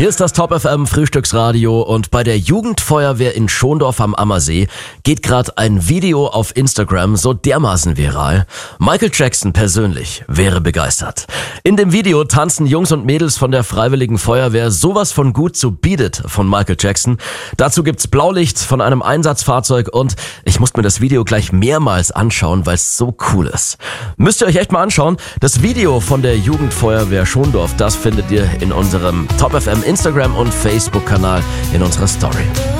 Hier ist das Top FM Frühstücksradio und bei der Jugendfeuerwehr in Schondorf am Ammersee geht gerade ein Video auf Instagram so dermaßen viral. Michael Jackson persönlich wäre begeistert. In dem Video tanzen Jungs und Mädels von der Freiwilligen Feuerwehr sowas von gut zu Beat It von Michael Jackson. Dazu gibt's Blaulicht von einem Einsatzfahrzeug und ich muss mir das Video gleich mehrmals anschauen, weil es so cool ist. Müsst ihr euch echt mal anschauen. Das Video von der Jugendfeuerwehr Schondorf, das findet ihr in unserem Top FM Instagram und Facebook-Kanal in unserer Story.